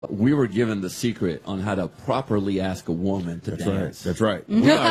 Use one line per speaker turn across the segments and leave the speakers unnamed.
we were given the secret on how to properly ask a woman to dance.
That's right.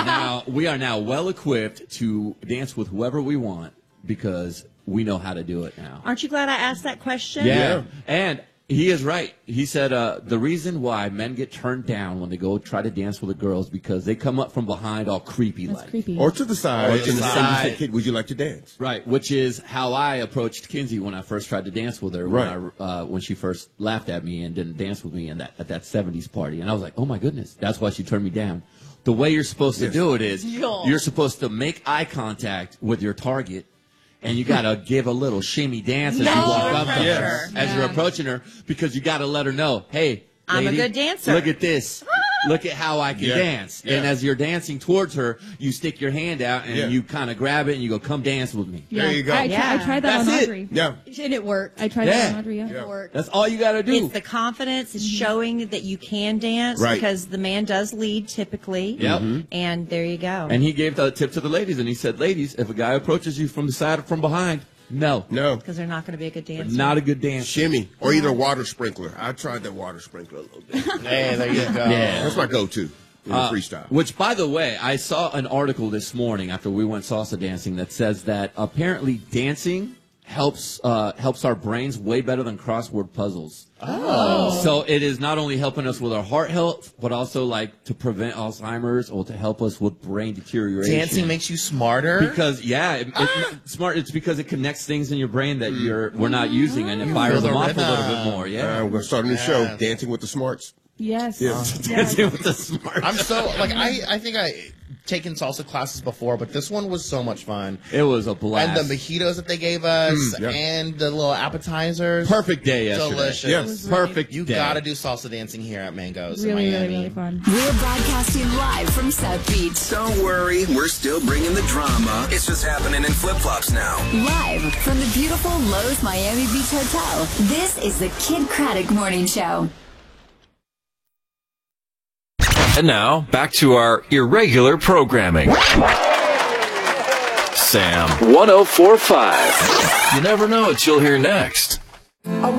We are now well equipped to dance with whoever we want because we know how to do it now.
Aren't you glad I asked that question?
Yeah. And he is right. He said the reason why men get turned down when they go try to dance with a girl is because they come up from behind all creepy like.
Creepy.
Or to the side.
Or to the side.
Say, "Kid, would you like to dance?"
Right, which is how I approached Kinsey when I first tried to dance with her. When she first laughed at me and didn't dance with me at that 70s party. And I was like, oh, my goodness, that's why she turned me down. The way you're supposed to do it is you're supposed to make eye contact with your target. And you got to give a little shimmy dance as you walk up to her, as you're approaching her, because you got to let her know, hey,
I'm
lady,
a good dancer.
Look at this. Look at how I can dance. Yeah. And as you're dancing towards her, you stick your hand out and you kind of grab it and you go, come dance with me.
Yeah.
There you go.
I tried that on Audrey.
Yeah.
And it worked.
I tried that on Audrey,
It worked.
That's all you got to do.
It's the confidence. It's showing that you can dance because the man does lead typically.
Yep.
And there you go.
And he gave the tip to the ladies, and he said, ladies, if a guy approaches you from the side or from behind, no.
Because they're not going to be a good dancer.
Not a good dancer.
Shimmy. Or either water sprinkler. I tried that water sprinkler a little bit.
Hey, there you go.
Yeah.
That's my go-to in the freestyle.
Which, by the way, I saw an article this morning after we went salsa dancing that says that apparently dancing helps our brains way better than crossword puzzles. Oh. So it is not only helping us with our heart health, but also like to prevent Alzheimer's or to help us with brain deterioration.
Dancing makes you smarter?
Because, smart. It's because it connects things in your brain that we're not using, and it fires them off a little bit more. Yeah.
We're starting the show, Dancing with the Smarts.
Yes.
Dancing with the Smarts.
I'm so, I think I taken salsa classes before, but this one was so much fun.
It was a blast.
And the mojitos that they gave us, and the little appetizers.
Perfect day yesterday.
Delicious.
Yes.
Perfect
You
day.
gotta do salsa dancing here at Mango's
Really,
in Miami.
really fun.
We're broadcasting live from South Beach.
Don't worry, we're still bringing the drama. It's just happening in flip-flops now.
Live from the beautiful Lowe's Miami Beach Hotel. This is the Kid Craddock Morning Show.
And now, back to our irregular programming. Sam 104.5. You never know what you'll hear next.